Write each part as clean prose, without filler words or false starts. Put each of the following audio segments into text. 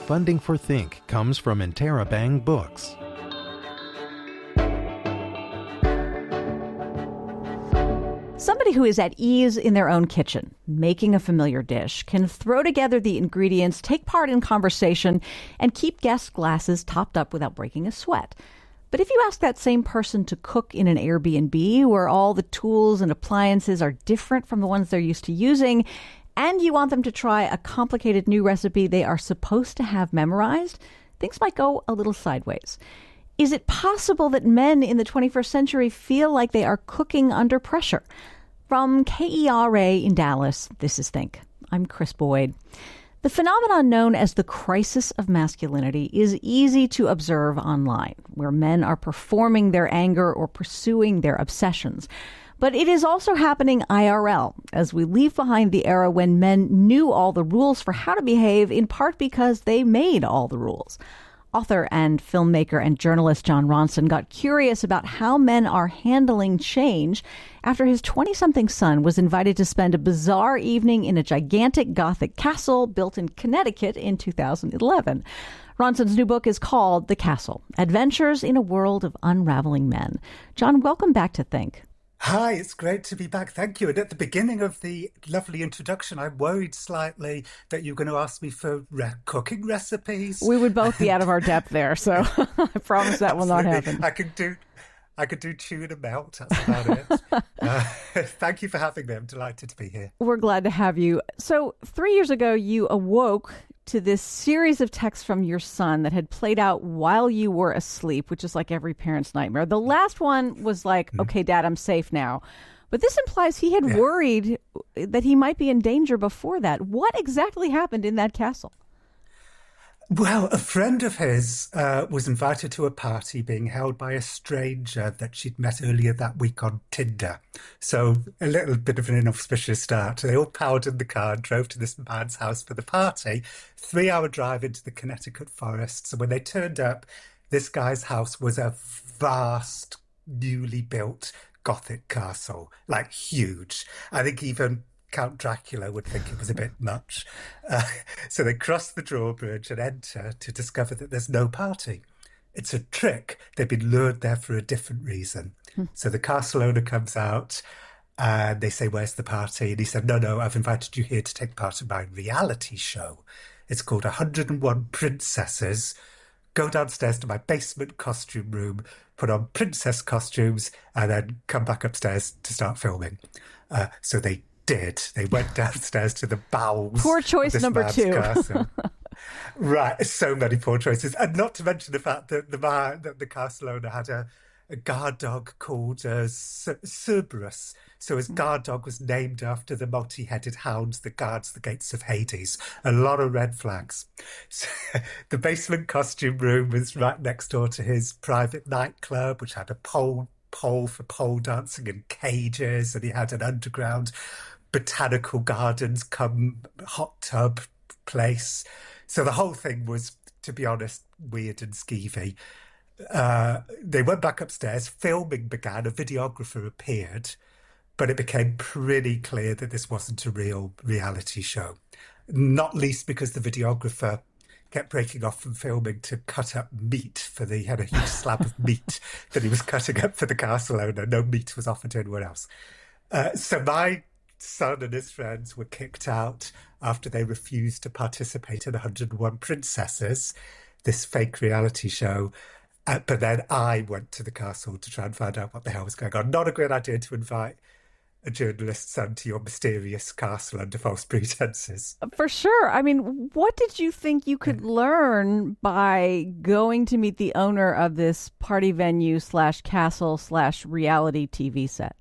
Funding for Think comes from Interabang Books. Somebody who is at ease in their own kitchen, making a familiar dish, can throw together the ingredients, take part in conversation, and keep guest glasses topped up without breaking a sweat. But if you ask that same person to cook in an Airbnb where all the tools and appliances are different from the ones they're used to using, and you want them to try a complicated new recipe they are supposed to have memorized, things might go a little sideways. Is it possible that men in the 21st century feel like they are cooking under pressure? From KERA in Dallas, this is Think. I'm Chris Boyd. The phenomenon known as the crisis of masculinity is easy to observe online, where men are performing their anger or pursuing their obsessions. But it is also happening IRL, as we leave behind the era when men knew all the rules for how to behave, in part because they made all the rules. Author and filmmaker and journalist Jon Ronson got curious about how men are handling change after his 20-something son was invited to spend a bizarre evening in a gigantic Gothic castle built in Connecticut in 2011. Ronson's new book is called The Castle: Adventures in a World of Unraveling Men. Jon, welcome back to Think. Hi, it's great to be back. Thank you. And at the beginning of the lovely introduction, I worried slightly that you were going to ask me for cooking recipes. We would both be out of our depth there, so I promise that will not happen. I could do tuna melt. That's about it. Thank you for having me. I'm delighted to be here. We're glad to have you. So 3 years ago, you awoke to this series of texts from your son that had played out while you were asleep, which is like every parent's nightmare. The last one was like, okay, Dad, I'm safe now. But this implies he had worried that he might be in danger before that. What exactly happened in that castle? Well, a friend of his was invited to a party being held by a stranger that she'd met earlier that week on Tinder. So a little bit of an inauspicious start. They all powered in the car and drove to this man's house for the party. 3-hour drive into the Connecticut forests. And when they turned up, this guy's house was a vast, newly built Gothic castle, like huge. I think even Count Dracula would think it was a bit much. So they cross the drawbridge and enter to discover that there's no party. It's a trick. They've been lured there for a different reason. So the castle owner comes out and they say, where's the party? And he said, no, I've invited you here to take part in my reality show. It's called 101 Princesses. Go downstairs to my basement costume room, put on princess costumes, and then come back upstairs to start filming. So they did. They went downstairs to the bowels. Poor choice of this number 2. Right, so many poor choices. And not to mention the fact that the castle owner had a guard dog called Cerberus. So his guard dog was named after the multi-headed hound that guards the gates of Hades. A lot of red flags. So the basement costume room was right next door to his private nightclub, which had a pole for pole dancing in cages, and he had an underground botanical gardens come hot tub place. So the whole thing was, to be honest, weird and skeevy. They went back upstairs, filming began, a videographer appeared, but it became pretty clear that this wasn't a real reality show, not least because the videographer kept breaking off from filming to cut up meat he had a huge slab of meat that he was cutting up for the castle owner. No meat was offered to anyone else. So my son and his friends were kicked out after they refused to participate in 101 Princesses, this fake reality show. But then I went to the castle to try and find out what the hell was going on. Not a great idea to invite a journalist's son to your mysterious castle under false pretenses. For sure. I mean, what did you think you could learn by going to meet the owner of this party venue / castle / reality TV set?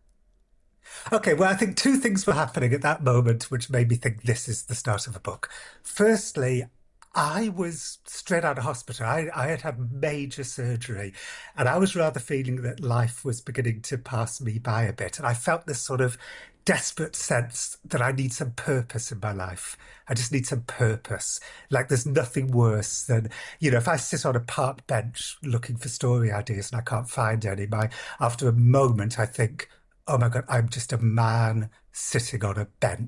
Okay, well, I think two things were happening at that moment which made me think this is the start of a book. Firstly, I was straight out of hospital. I had had major surgery, and I was rather feeling that life was beginning to pass me by a bit. And I felt this sort of desperate sense that I need some purpose in my life. I just need some purpose. Like there's nothing worse than, if I sit on a park bench looking for story ideas and I can't find any, after a moment I think, oh my God, I'm just a man sitting on a bench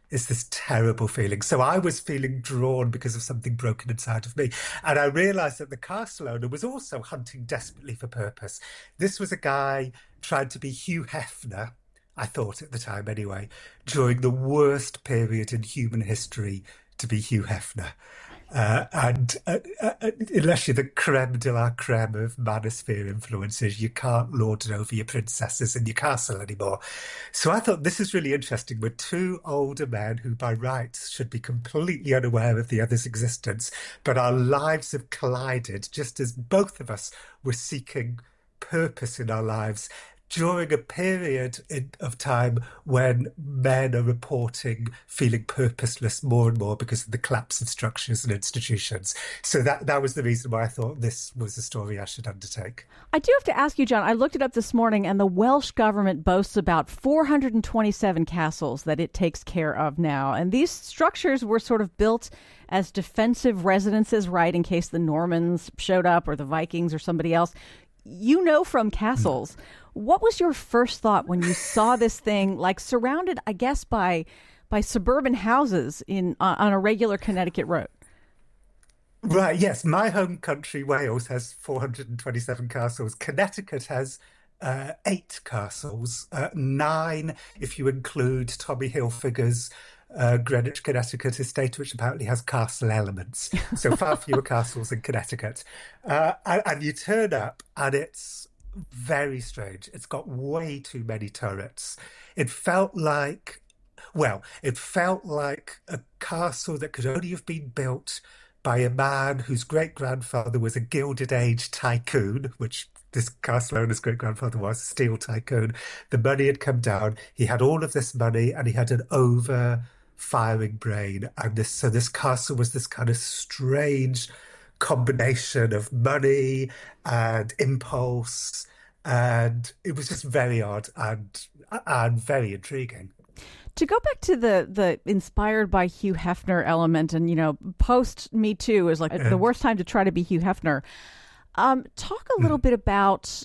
It's this terrible feeling. So I was feeling drawn because of something broken inside of me. And I realized that the castle owner was also hunting desperately for purpose. This was a guy trying to be Hugh Hefner, I thought at the time anyway, during the worst period in human history to be Hugh Hefner. And unless you're the creme de la creme of manosphere influencers, you can't lord it over your princesses in your castle anymore. So I thought this is really interesting. We're two older men who by rights should be completely unaware of the other's existence, but our lives have collided just as both of us were seeking purpose in our lives during a period of time when men are reporting feeling purposeless more and more because of the collapse of structures and institutions. So that was the reason why I thought this was a story I should undertake. I do have to ask you, John, I looked it up this morning, and the Welsh government boasts about 427 castles that it takes care of now. And these structures were sort of built as defensive residences, right, in case the Normans showed up or the Vikings or somebody else. You know from castles. What was your first thought when you saw this thing, like surrounded, I guess, by suburban houses on a regular Connecticut road? Right, yes. My home country, Wales, has 427 castles. Connecticut has 8 castles, 9 if you include Tommy Hilfiger's Greenwich, Connecticut estate, which apparently has castle elements. So far fewer castles in Connecticut. And you turn up and it's very strange. It's got way too many turrets. It felt like a castle that could only have been built by a man whose great-grandfather was a Gilded Age tycoon, which this castle owner's great-grandfather was, a steel tycoon. The money had come down. He had all of this money and he had an over-firing brain. And this castle was this kind of strange combination of money and impulse, and it was just very odd and very intriguing. To go back to the inspired by Hugh Hefner element, and post Me Too is like the worst time to try to be Hugh Hefner. Talk a little bit about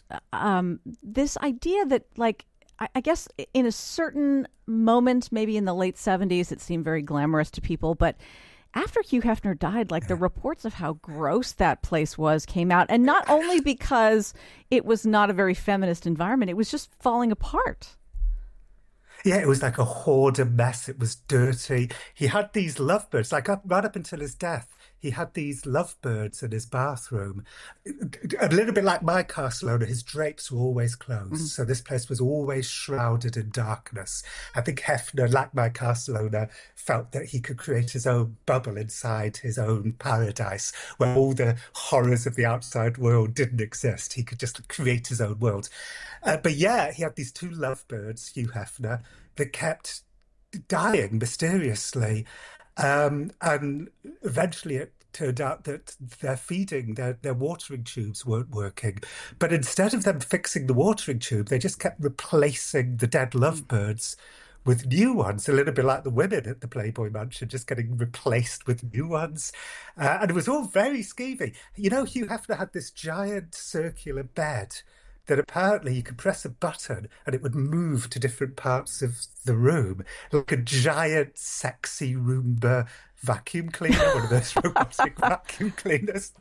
this idea that, like, I guess in a certain moment, maybe in the late 70s, it seemed very glamorous to people, but after Hugh Hefner died, like the reports of how gross that place was came out. And not only because it was not a very feminist environment, it was just falling apart. Yeah, it was like a hoarder mess. It was dirty. He had these lovebirds, right up until his death. He had these lovebirds in his bathroom. A little bit like my castle owner, his drapes were always closed. So this place was always shrouded in darkness. I think Hefner, like my castle owner, felt that he could create his own bubble inside his own paradise where all the horrors of the outside world didn't exist. He could just create his own world. But yeah, he had these 2 lovebirds, Hugh Hefner, that kept dying mysteriously. And eventually it turned out that their watering tubes weren't working. But instead of them fixing the watering tube, they just kept replacing the dead lovebirds with new ones, a little bit like the women at the Playboy Mansion, just getting replaced with new ones. And it was all very skeevy. Hugh Hefner had this giant circular bed that apparently you could press a button and it would move to different parts of the room, like a giant, sexy Roomba vacuum cleaner, one of those robotic vacuum cleaners,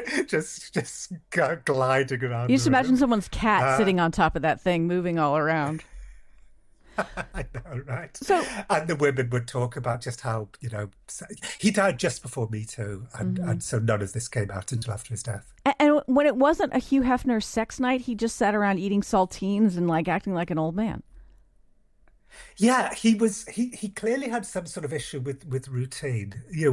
just gliding around. You just imagine someone's cat sitting on top of that thing, moving all around. I know, right? And the women would talk about just how, he died just before Me Too, and so none of this came out until after his death. And when it wasn't a Hugh Hefner sex night, he just sat around eating saltines and acting like an old man. Yeah, he clearly had some sort of issue with routine.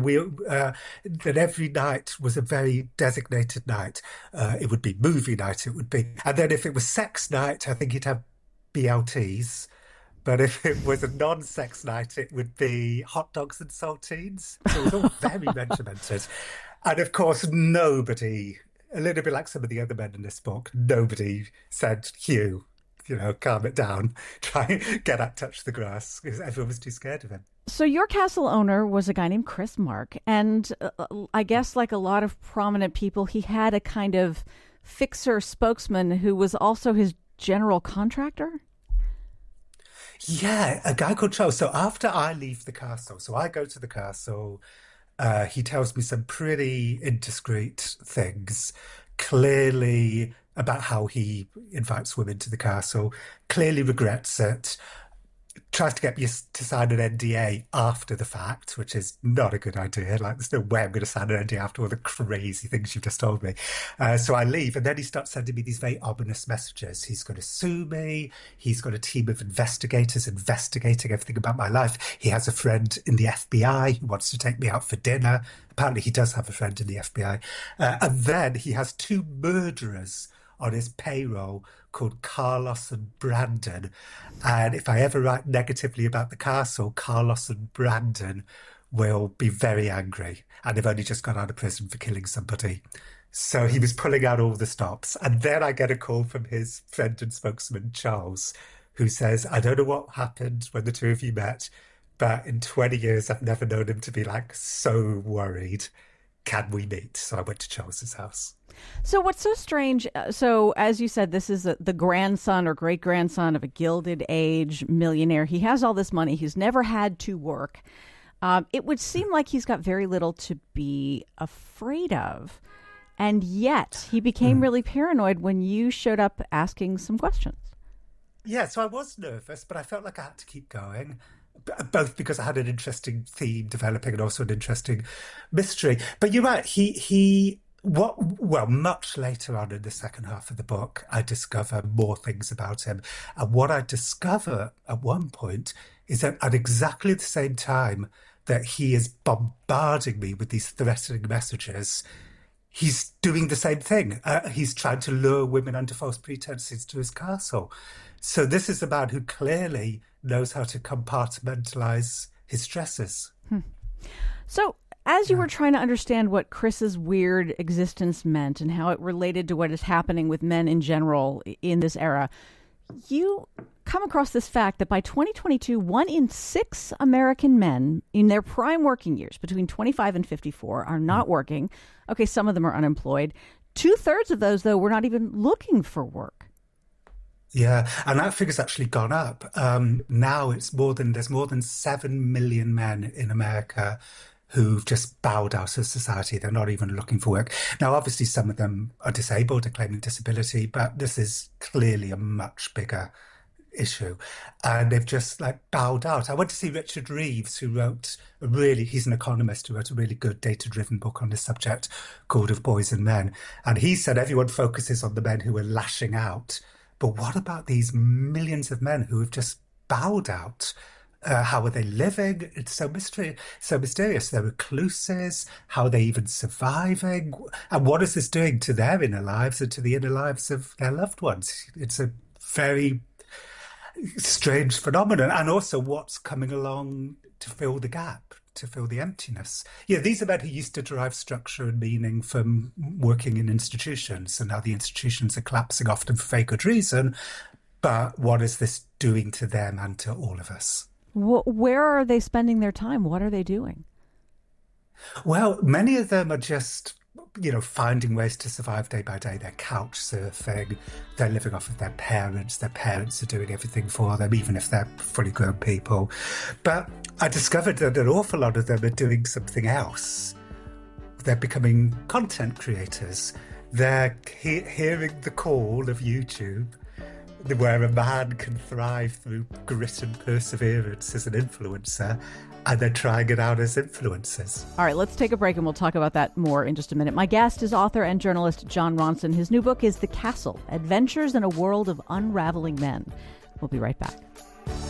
That every night was a very designated night. It would be movie night, and then if it was sex night, I think he'd have BLTs. But if it was a non-sex night, it would be hot dogs and saltines. So it was all very regimented. And of course, nobody, a little bit like some of the other men in this book, nobody said, Hugh, calm it down, try and get out, touch the grass, because everyone was too scared of him. So your castle owner was a guy named Chris Mark. And I guess like a lot of prominent people, he had a kind of fixer spokesman who was also his general contractor. Yeah, a guy called Charles. So after I leave the castle, so I go to the castle, he tells me some pretty indiscreet things, clearly about how he invites women to the castle, clearly regrets it, tries to get me to sign an NDA after the fact, which is not a good idea. Like, there's no way I'm going to sign an NDA after all the crazy things you've just told me. So I leave, and then he starts sending me these very ominous messages. He's going to sue me. He's got a team of investigators investigating everything about my life. He has a friend in the FBI who wants to take me out for dinner. Apparently, he does have a friend in the FBI. And then he has two murderers on his payroll called Carlos and Brandon. And if I ever write negatively about the castle, Carlos and Brandon will be very angry. And they've only just got out of prison for killing somebody. So he was pulling out all the stops. And then I get a call from his friend and spokesman, Charles, who says, I don't know what happened when the two of you met, but in 20 years, I've never known him to be like so worried. Can we meet? So I went to Charles's house. So what's so strange? So as you said, this is the grandson or great-grandson of a Gilded Age millionaire. He has all this money. He's never had to work. It would seem like he's got very little to be afraid of. And yet he became really paranoid when you showed up asking some questions. Yeah, so I was nervous, but I felt like I had to keep going. Both because I had an interesting theme developing and also an interesting mystery. But you're right, much later on in the second half of the book, I discover more things about him. And what I discover at one point is that at exactly the same time that he is bombarding me with these threatening messages, he's doing the same thing. He's trying to lure women under false pretenses to his castle. So this is a man who clearly knows how to compartmentalize his stresses. So as you were trying to understand what Chris's weird existence meant and how it related to what is happening with men in general in this era, you come across this fact that by 2022, 1 in 6 American men in their prime working years, between 25 and 54, are not working. Okay, some of them are unemployed. 2/3 of those, though, were not even looking for work. Yeah, and that figure's actually gone up. Now there's more than 7 million men in America who've just bowed out of society. They're not even looking for work. Now, obviously, some of them are disabled and claiming disability, but this is clearly a much bigger issue. And they've just bowed out. I went to see Richard Reeves, who he's an economist who wrote a really good data-driven book on this subject called Of Boys and Men. And he said everyone focuses on the men who are lashing out. But what about these millions of men who have just bowed out? How are they living? It's so mysterious. They're recluses. How are they even surviving? And what is this doing to their inner lives and to the inner lives of their loved ones? It's a very strange phenomenon. And also what's coming along to fill the gap, to fill the emptiness. Yeah, these are men who used to derive structure and meaning from working in institutions, and now the institutions are collapsing, often for very good reason. But what is this doing to them and to all of us? Where are they spending their time? What are they doing? Well, many of them are just, finding ways to survive day by day. They're couch surfing. They're living off of their parents. Their parents are doing everything for them, even if they're fully grown people. But I discovered that an awful lot of them are doing something else. They're becoming content creators. They're hearing the call of YouTube, where a man can thrive through grit and perseverance as an influencer, and they're trying it out as influencers. All right, let's take a break and we'll talk about that more in just a minute. My guest is author and journalist Jon Ronson. His new book is The Castle: Adventures in a World of Unraveling Men. We'll be right back.